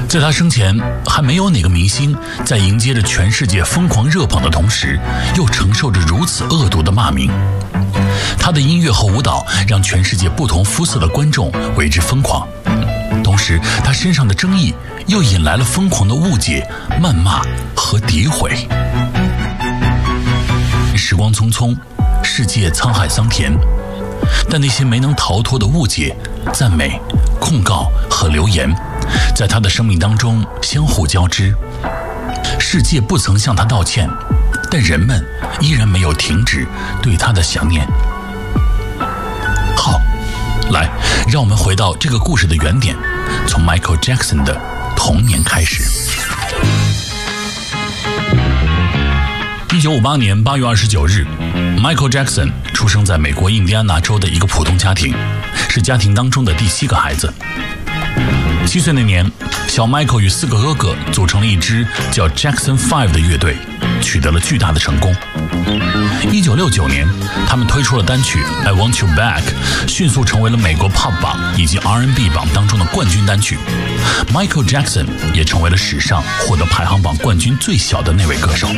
在他生前，还没有哪个明星在迎接着全世界疯狂热捧的同时，又承受着如此恶毒的骂名。他的音乐和舞蹈让全世界不同肤色的观众为之疯狂，同时他身上的争议又引来了疯狂的误解、谩骂和诋毁。时光匆匆，世界沧海桑田，但那些没能逃脱的误解、赞美、控告和流言，在他的生命当中相互交织。世界不曾向他道歉，但人们依然没有停止对他的想念。好，来，让我们回到这个故事的原点，从 Michael Jackson 的童年开始。1958年8月29日 ，Michael Jackson 出生在美国印第安纳州的一个普通家庭，是家庭当中的第7个孩子。7岁那年，小 Michael 与4个哥哥组成了一支叫 Jackson 5的乐队，取得了巨大的成功。1969年，他们推出了单曲 I Want You Back， 迅速成为了美国 Pop 榜以及 R&B 榜当中的冠军单曲。Michael Jackson 也成为了史上获得排行榜冠军最小的那位歌手。